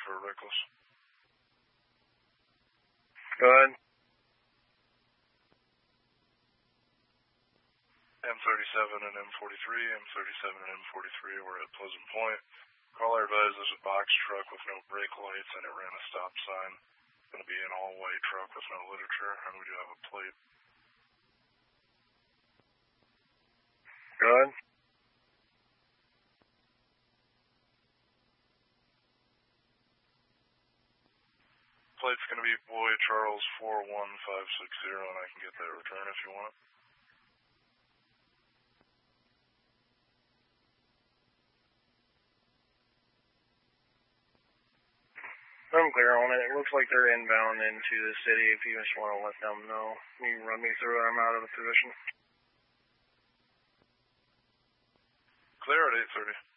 for reckless. Go ahead. M37 and M43, M37 and M43 were at Pleasant Point. Caller advised there's a box truck with no brake lights and it ran a stop sign. It's going to be an all-white truck with no literature, and we do have a plate. Go ahead. Plate's going to be Boy Charles 41560, and I can get that return if you want it. I'm clear on it. It looks like they're inbound into the city. If you just want to let them know, you can run me through it. I'm out of the position. Clear at 8:30.